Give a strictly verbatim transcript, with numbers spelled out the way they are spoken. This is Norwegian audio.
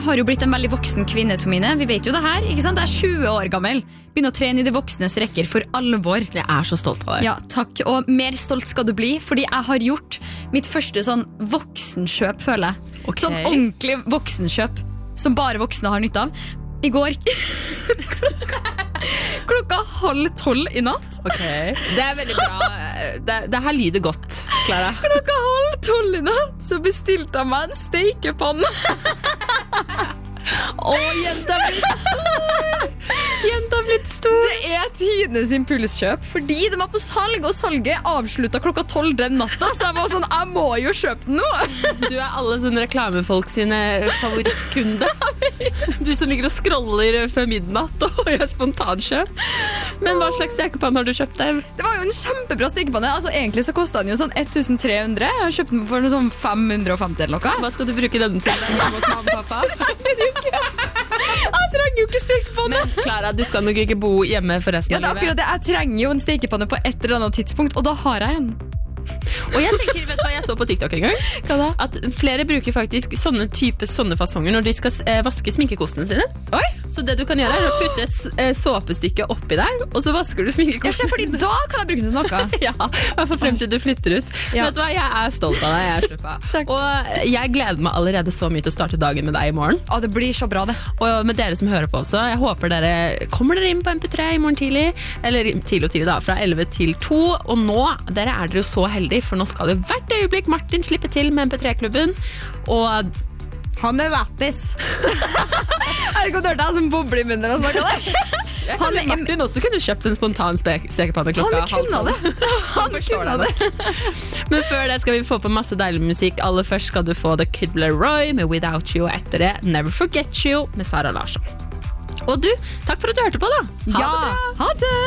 har jo blitt en veldig voksen kvinne, Tomine. Vi vet jo det her, ikke sant? Jeg er tjue år gammel. Begynner å trene i de voksnes rekker for alvor. Jeg er så stolt av deg. Ja, takk. Og mer stolt skal du bli, fordi jeg har gjort mitt første sånn voksenkjøp, føler jeg. Ok. Sånn ordentlig voksenkjøp, som bare voksne har nytte av. I går klokka halv tolv i natt. Ok, det er veldig bra. Det, det her lyder godt, Clara. Klokka halv tolv i natt så bestilte jeg meg en steikepanne. Å, jenta er blitt stor! Jenta er blitt stor! Det er Tines impulskjøp, fordi de var på salg, og salget avsluttet klokka tolv den natta, så jeg var sånn, jeg må jo kjøpe den nå. Du er alle sånne reklamefolk sine favorittkunde. Du som ligger og scroller før midnatt og gjør spontankjøp. Men hva slags stekepanne har du kjøpt deg? Det var jo en kjempebra stekepanne. Altså, egentlig så kostet den jo sånn tretten hundre. Jeg har kjøpt den for noe sånn fem hundre og femti eller noe. Hva skal du bruke denne til? Hjemme hos mamma og pappa? Jeg trenger jo ikke stekepanne. Men Clara, du skal nok ikke bo hjemme for resten Ja, det er av livet. akkurat det. Jeg trenger jo en stekepanne på et eller annet tidspunkt, og da har jeg en. Og jeg tenker, vet du hva jeg så på TikTok en gang? Hva da? At flere bruker faktisk sånne type sånne fasonger når de skal eh, vaske sminkekostene sine. Oi! Så det du kan gjøre er å putte et eh, såpestykke oppi der, og så vasker du Ja, sminkekostene. fordi da kan jeg bruke det til noe. Ja, i hvert fall frem til du flytter ut. Ja. Vet du hva, jeg er stolt av deg, jeg er sluppa. Takk. Og jeg gleder meg allerede så mye til å starte dagen med deg i morgen. Ja, det blir så bra det. Og med dere som hører på også, jeg håper dere kommer dere inn på M P tre i morgen tidlig, eller tidlig og tidlig da, fra elleve til to, og nå, dere er dere jo så heldige, for nå skal jo hvert øyeblikk Martin slippe til med M P tre-klubben, og Han er lættis. Jeg har ikke hørt deg som bobler i munnen og snakker der. han er Martin også kunne kjøpt en spontan spek- stekepanne klokka Han kunne halv det. tolv. Han forstår kunne det. det. Men før det skal vi få på masse deilig musikk. Aller først skal du få The Kid Leroy med Without You, og etter det Never Forget You med Sara Larsson. Og du, takk for at du hørte på da. Ha Ja, det bra. ha det.